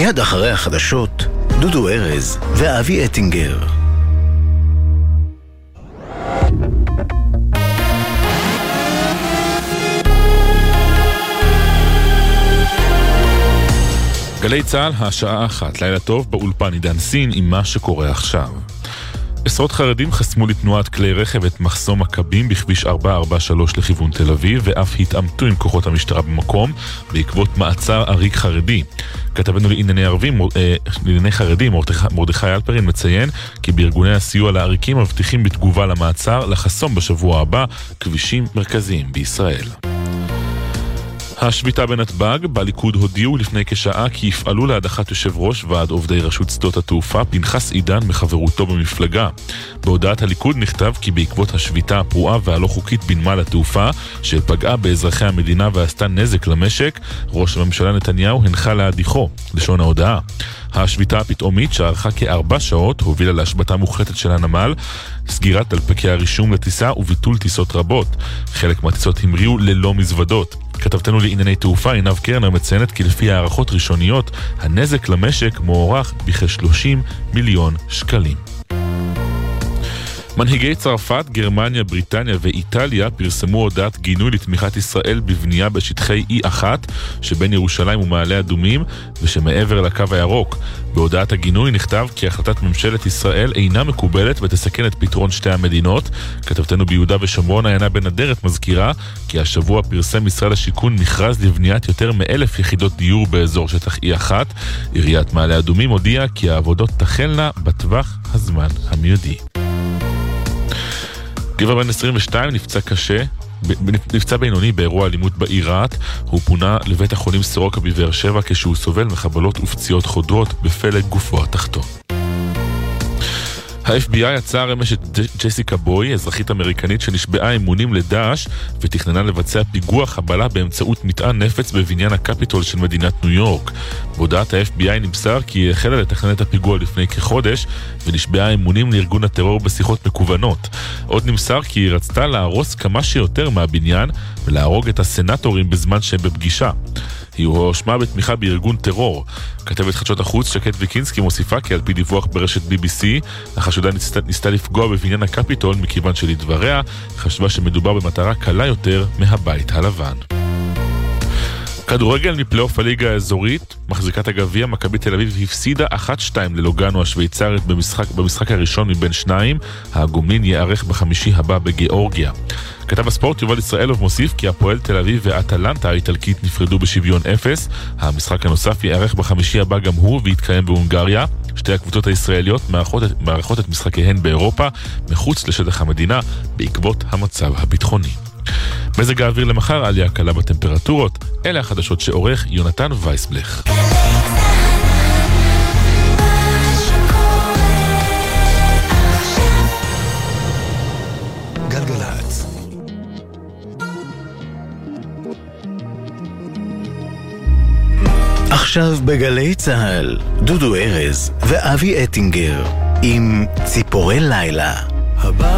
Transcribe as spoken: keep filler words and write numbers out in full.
מיד אחרי החדשות, דודו ארז ואבי אטינגר. גלי צהל, השעה אחת, לילה טוב, באולפן עידן סין עם מה שקורה עכשיו. עשרות חרדים חסמו לתנועת כלי רכב את מחסום מכבים בכביש ארבע ארבע שלוש לכיוון תל אביב, ואף התעמתו עם כוחות המשטרה במקום בעקבות מעצר עריק חרדי. כתבנו לענייני ערבים, אה, לענייני חרדים, מרדכי אלפרין מציין כי בארגוני הסיוע לעריקים מבטיחים בתגובה למעצר לחסום בשבוע הבא כבישים מרכזיים בישראל. השביתה בנתב"ג, בליכוד הודיעו לפני כשעה כי יפעלו להדחת יושב ראש ועד עובדי רשות שדות התעופה פנחס עידן מחברותו במפלגה. בהודעת הליכוד נכתב כי בעקבות השביתה הפרועה והלא חוקית בנמל התעופה שפגעה באזרחי המדינה ועשתה נזק למשק, ראש הממשלה נתניהו הנחה להדיחו, לשון ההודעה. השביתה הפתאומית שארכה כארבע שעות הובילה להשבתה מוחלטת של הנמל, סגירת דלפקי הרישום לטיסה וביטול טיסות רבות. חלק מהטיסות המריאו ללא מזוודות. כתבתנו לענייני תעופה עינב קרנר מציינת כי לפי הערכות ראשוניות הנזק למשק מוערך בכ-שלושים מיליון שקלים. מנהיגי צרפת, גרמניה, בריטניה ואיטליה פרסמו הודעת גינוי לתמיכת ישראל בבנייה בשטחי אי אחת שבין ירושלים ומעלה אדומים ושמעבר לקו הירוק. בהודעת הגינוי נכתב כי החלטת ממשלת ישראל אינה מקובלת ותסכן את פתרון שתי המדינות. כתבתנו ביהודה ושומרון עיינה בן אדרת מזכירה כי השבוע פרסם משרד השיכון מכרז לבניית יותר מאלף יחידות דיור באזור שטח אי אחת. עיריית מעלה אדומים הודיעה כי העבודות תחלנה בטווח הזמן המיידי. גבר בן עשרים ושתיים נפצע קשה, נפצע בינוני באירוע אלימות בעיר רהט. הוא פונה לבית החולים סורוקה בבאר שבע כשהוא סובל מחבלות ופציעות חודרות בפלג גופו התחתון. ה-אף בי איי עצר אמש את ג'סיקה בוי, אזרחית אמריקנית שנשבעה אמונים לדאעש ותכננה לבצע פיגוע חבלה באמצעות מטען נפץ בבניין הקפיטול של מדינת ניו יורק. בהודעת ה-אף בי איי נמסר כי היא החלה לתכנן את הפיגוע לפני כחודש ונשבעה אמונים לארגון הטרור בשיחות מקוונות. עוד נמסר כי היא רצתה להרוס כמה שיותר מהבניין ולהרוג את הסנטורים בזמן שהם בפגישה. היא הואשמה בתמיכה בארגון טרור. כתבת חדשות החוץ שקד ויקינסקי מוסיפה כי על פי דיווח ברשת בי בי סי, החשודה ניסתה, ניסתה לפגוע בבניין הקפיטול מכיוון שלדבריה חשבה שמדובר במטרה קלה יותר מהבית הלבן. כדורגל מפלייאוף הליגה האזורית, מחזיקת הגביע מכבי תל אביב הפסידה אחת שתיים ללוגאנו השוויצרית במשחק, במשחק הראשון מבין שניים. הגומלין יערך בחמישי הבא בגיאורגיה. כתב הספורט יובל ישראלוב מוסיף כי הפועל תל אביב ואטלנטה האיטלקית נפרדו בשוויון אפס. המשחק הנוסף יערך בחמישי הבא גם הוא ויתקיים בהונגריה. שתי הקבוצות הישראליות מארחות, מארחות את משחקיהן באירופה מחוץ לשטח המדינה בעקבות המצב הביטחוני. מזג האוויר למחר, עלייה קלה בטמפרטורות. אלה החדשות שעורך יונתן וייסבלך. גלגלצ. עכשיו בגלי צהל, דודו ארז ואבי אטינגר עם ציפורי לילה.